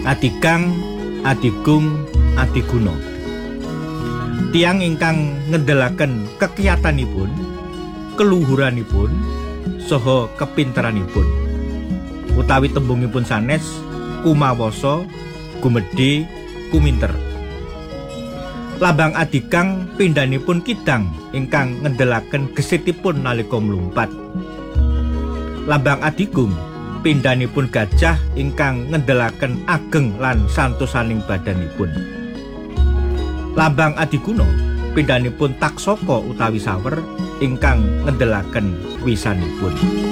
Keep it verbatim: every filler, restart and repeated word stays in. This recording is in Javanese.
Adigang, Adigung, Adiguna. Tiyang ingkang ngendhelaken kekiyatanipun, keluhuranipun, saha kepinteranipun. Utawi tembungipun sanes kumawasa, gumedhe, kuminter. Lambang Adigang pindhanipun kidang ingkang ngendhelaken gesitipun nalika mlumpat. Lambang Adigung pindhanipun gajah ingkang ngendhelaken ageng lan santosaning badanipun. Lambang Adiguna pindhanipun taksaka utawi sawer ingkang ngendhelaken wisanipun.